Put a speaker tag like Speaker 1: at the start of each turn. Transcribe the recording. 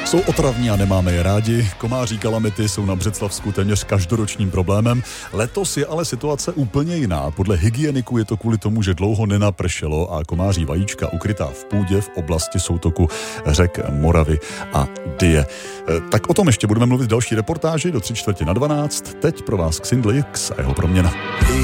Speaker 1: Jsou otravní a nemáme je rádi. Komáří kalamity jsou na Břeclavsku téměř každoročním problémem. Letos je ale situace úplně jiná. Podle hygieniků je to kvůli tomu, že dlouho nenapršelo a komáří vajíčka ukrytá v půdě v oblasti soutoku řek Moravy a Dyje. Tak o tom ještě budeme mluvit v další reportáži do 3/4 na 12. Teď pro vás Xindlix a jeho proměna.